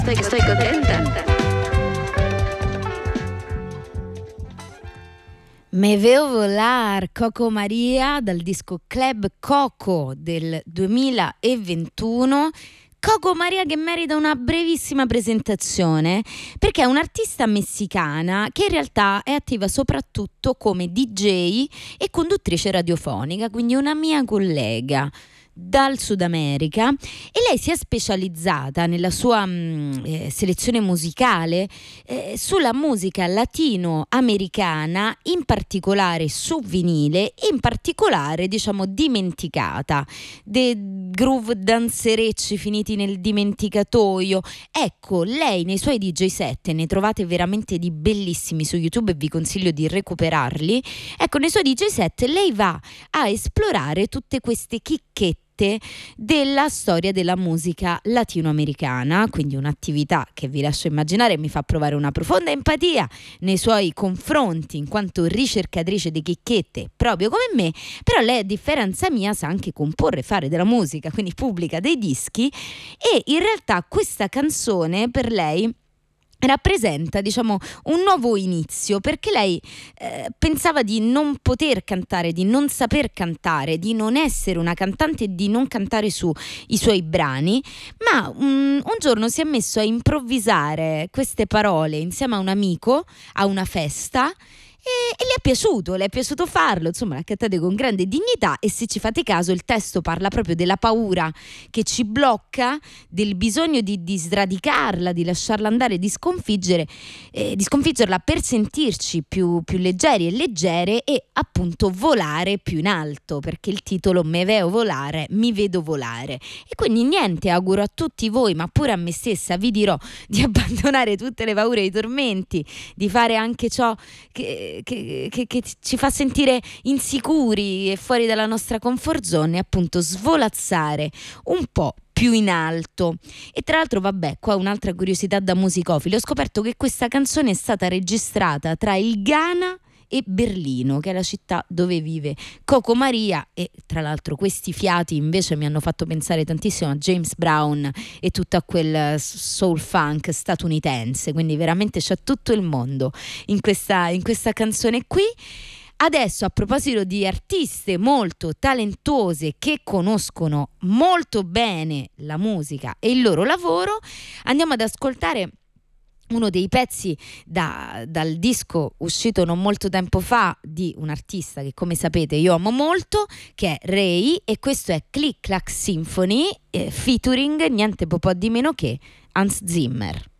Estoy contenta. Me veo volar, Coco Maria dal disco Club Coco del 2021. Coco Maria che merita una brevissima presentazione perché è un'artista messicana che in realtà è attiva soprattutto come DJ e conduttrice radiofonica, quindi una mia collega dal Sud America, e lei si è specializzata nella sua selezione musicale sulla musica latinoamericana, in particolare su vinile, in particolare diciamo dimenticata, dei groove danzerecci finiti nel dimenticatoio. Ecco, lei nei suoi DJ set, ne trovate veramente di bellissimi su YouTube e vi consiglio di recuperarli. Ecco, nei suoi DJ set lei va a esplorare tutte queste chicchette della storia della musica latinoamericana, quindi un'attività che vi lascio immaginare mi fa provare una profonda empatia nei suoi confronti in quanto ricercatrice di chicchette proprio come me. Però lei, a differenza mia, sa anche comporre, fare della musica, quindi pubblica dei dischi, e in realtà questa canzone per lei rappresenta, diciamo, un nuovo inizio, perché lei pensava di non poter cantare, di non saper cantare, di non essere una cantante e di non cantare su i suoi brani, ma un giorno si è messo a improvvisare queste parole insieme a un amico a una festa. E le è piaciuto farlo, insomma l'ha cantate con grande dignità, e se ci fate caso il testo parla proprio della paura che ci blocca, del bisogno di sradicarla, di lasciarla andare, di sconfiggerla per sentirci più leggeri e leggere, e appunto volare più in alto, perché il titolo Me veo volare, mi vedo volare. E quindi niente, auguro a tutti voi, ma pure a me stessa, vi dirò di abbandonare tutte le paure e i tormenti, di fare anche ciò che ci fa sentire insicuri e fuori dalla nostra comfort zone, e appunto svolazzare un po' più in alto. E tra l'altro, vabbè, qua un'altra curiosità da musicofili: ho scoperto che questa canzone è stata registrata tra il Ghana e Berlino, che è la città dove vive Coco Maria, e tra l'altro questi fiati invece mi hanno fatto pensare tantissimo a James Brown e tutto a quel soul funk statunitense, quindi veramente c'è tutto il mondo in questa canzone qui. Adesso, a proposito di artiste molto talentose che conoscono molto bene la musica e il loro lavoro, andiamo ad ascoltare uno dei pezzi dal disco uscito non molto tempo fa di un artista che, come sapete, io amo molto, che è Ray, e questo è Click Clack Symphony featuring niente po' di meno che Hans Zimmer.